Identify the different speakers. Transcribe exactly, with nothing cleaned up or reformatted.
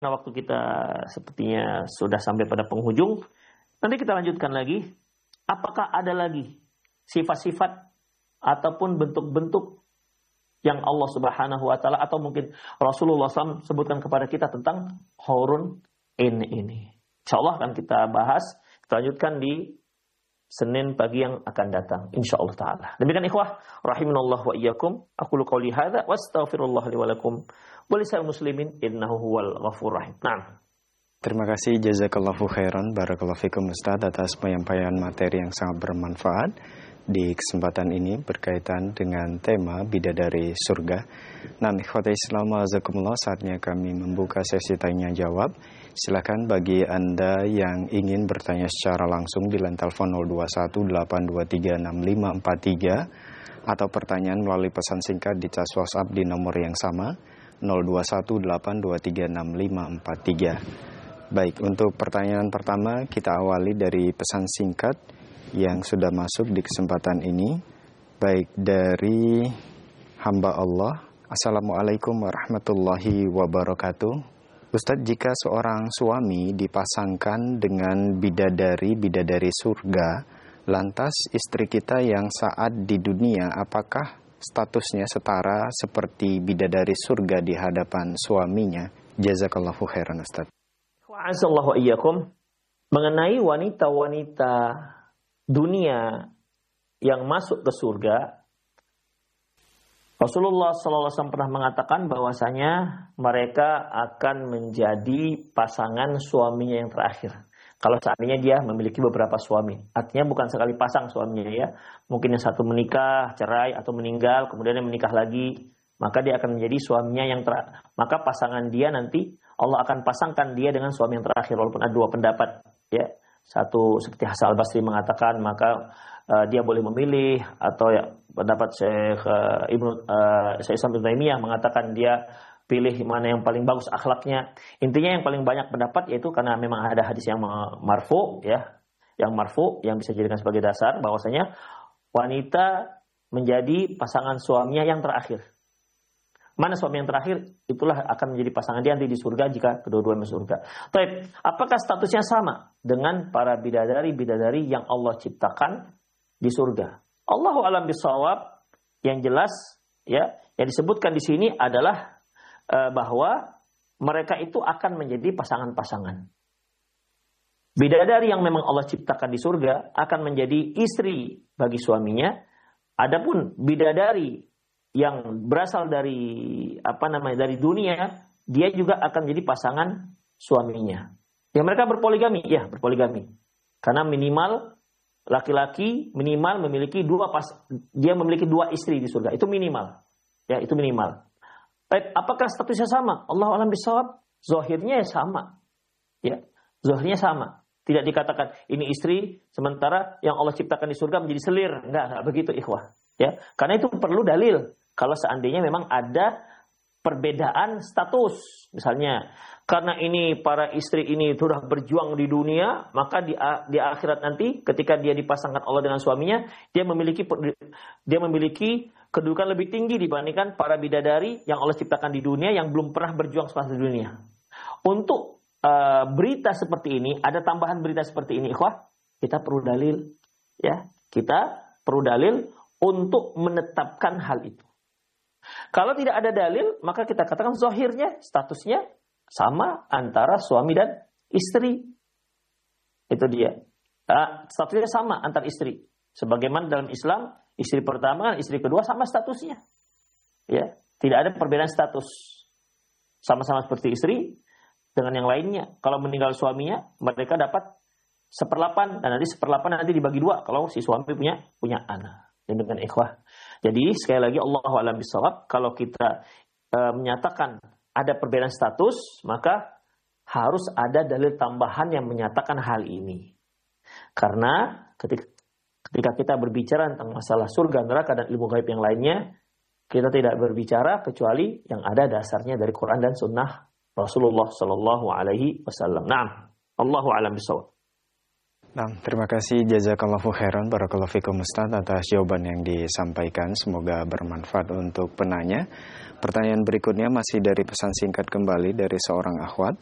Speaker 1: Nah, waktu kita sepertinya sudah sampai pada penghujung. Nanti kita lanjutkan lagi. Apakah ada lagi sifat-sifat ataupun bentuk-bentuk yang Allah Subhanahu wa taala atau mungkin Rasulullah shallallahu alaihi wasallam sebutkan kepada kita tentang hurun in ini. Insyaallah akan kita bahas, kita lanjutkan di Senin pagi yang akan datang insyaallah taala. Demikian ikhwah rahimanallah wa iyyakum, aqulu qouli hadza wastaghfirullah li wa lakum wa lisal muslimin innahu huwal ghafurur rahim. Naam.
Speaker 2: Terima kasih jazakallahu khairan barakallahu fikum Ustaz atas penyampaian materi yang sangat bermanfaat di kesempatan ini berkaitan dengan tema bidadari surga. Nah, ikhwati Islam azakumullah, saatnya kami membuka sesi tanya jawab. Silakan bagi Anda yang ingin bertanya secara langsung di line telepon nol dua satu delapan dua tiga enam lima empat tiga atau pertanyaan melalui pesan singkat di cas WhatsApp di nomor yang sama nol dua satu delapan dua tiga enam lima empat tiga. Baik, untuk pertanyaan pertama kita awali dari pesan singkat yang sudah masuk di kesempatan ini. Baik, dari hamba Allah. Assalamualaikum warahmatullahi wabarakatuh. Ustadz, jika seorang suami dipasangkan dengan bidadari-bidadari surga, lantas istri kita yang saat di dunia, apakah statusnya setara seperti bidadari surga di hadapan suaminya? Jazakallahu khairan Ustadz.
Speaker 1: Wa'azallahu iyyakum. Mengenai wanita-wanita dunia yang masuk ke surga, Rasulullah shallallahu alaihi wasallam pernah mengatakan bahwasanya mereka akan menjadi pasangan suaminya yang terakhir. Kalau seandainya dia memiliki beberapa suami, artinya bukan sekali pasang suaminya ya. Mungkin yang satu menikah, cerai atau meninggal, kemudian yang menikah lagi, maka dia akan menjadi suaminya yang terakhir. Maka pasangan dia nanti Allah akan pasangkan dia dengan suami yang terakhir, walaupun ada dua pendapat ya. Satu seperti Hasan Al-Basri mengatakan maka uh, dia boleh memilih, atau ya pendapat Syekh uh, Ibnu uh, Syekh Islam Ibnu Taimiyah mengatakan dia pilih mana yang paling bagus akhlaknya. Intinya yang paling banyak pendapat yaitu karena memang ada hadis yang marfu ya, yang marfu yang bisa dijadikan sebagai dasar bahwasanya wanita menjadi pasangan suaminya yang terakhir. Mana suami yang terakhir, itulah akan menjadi pasangan dia nanti di surga jika kedua-duanya masuk surga. Baik, apakah statusnya sama dengan para bidadari-bidadari yang Allah ciptakan di surga? Allahu a'lam bishawab. Yang jelas ya, yang disebutkan di sini adalah uh, bahwa mereka itu akan menjadi pasangan-pasangan. Bidadari yang memang Allah ciptakan di surga akan menjadi istri bagi suaminya. Adapun bidadari yang berasal dari apa namanya dari dunia, dia juga akan menjadi pasangan suaminya. Ya, mereka berpoligami, ya berpoligami. Karena minimal laki-laki minimal memiliki dua pas, dia memiliki dua istri di surga. Itu minimal. Ya, itu minimal. Baik, apakah statusnya sama? Allahu a'lam bishawab. Zahirnya sama. Ya, zahirnya sama. Tidak dikatakan ini istri sementara yang Allah ciptakan di surga menjadi selir. Enggak, enggak begitu ikhwah. Ya, karena itu perlu dalil. Kalau seandainya memang ada perbedaan status, misalnya karena ini para istri ini sudah berjuang di dunia, maka di, di akhirat nanti ketika dia dipasangkan Allah dengan suaminya, dia memiliki dia memiliki kedudukan lebih tinggi dibandingkan para bidadari yang Allah ciptakan di dunia yang belum pernah berjuang selama di dunia. Untuk uh, berita seperti ini, ada tambahan berita seperti ini, ikhwah, kita perlu dalil, ya, kita perlu dalil untuk menetapkan hal itu. Kalau tidak ada dalil, maka kita katakan zahirnya statusnya sama antara suami dan istri. Itu dia. Nah, statusnya sama antar istri. Sebagaimana dalam Islam, istri pertama dan istri kedua sama statusnya. Ya, tidak ada perbedaan status. Sama-sama seperti istri dengan yang lainnya. Kalau meninggal suaminya, mereka dapat seperlapan, dan nanti seperlapan nanti dibagi dua kalau si suami punya punya anak. Demikian ikhwah. Jadi sekali lagi Allahu a'lam bishawab, kalau kita e, menyatakan ada perbedaan status, maka harus ada dalil tambahan yang menyatakan hal ini. Karena ketika, ketika kita berbicara tentang masalah surga, neraka dan ilmu gaib yang lainnya, kita tidak berbicara kecuali yang ada dasarnya dari Quran dan Sunnah Rasulullah Sallallahu Alaihi Wasallam. Naam, Allahu a'lam bishawab.
Speaker 2: Nah, terima kasih jazakallahu khairan barakallahu fikum Ustaz atas jawaban yang disampaikan. Semoga bermanfaat untuk penanya. Pertanyaan berikutnya masih dari pesan singkat kembali dari seorang akhwat.